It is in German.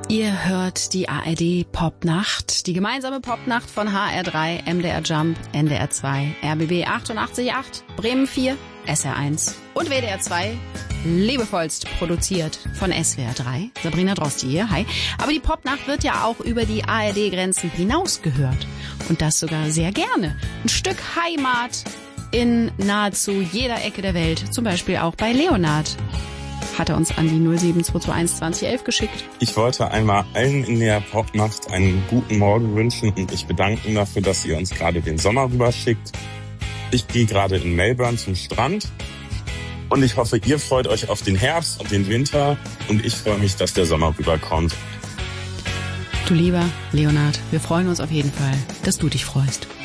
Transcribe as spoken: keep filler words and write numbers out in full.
Ihr hört die A R D Popnacht, die gemeinsame Popnacht von H R drei, M D R Jump, N D R zwei, R B B achtundachtzig Komma acht, Bremen vier, S R eins und W D R zwei. Liebevollst produziert von S W R drei. Sabrina Drosti hier, hi. Aber die Popnacht wird ja auch über die A R D-Grenzen hinaus gehört. Und das sogar sehr gerne. Ein Stück Heimat in nahezu jeder Ecke der Welt. Zum Beispiel auch bei Leonard. Hat er uns an die null sieben zwei zwei eins zwanzig elf geschickt. Ich wollte einmal allen in der Popnacht einen guten Morgen wünschen und mich bedanken dafür, dass ihr uns gerade den Sommer rüberschickt. Ich gehe gerade in Melbourne zum Strand und ich hoffe, ihr freut euch auf den Herbst und den Winter und ich freue mich, dass der Sommer rüberkommt. Du lieber Leonard, wir freuen uns auf jeden Fall, dass du dich freust.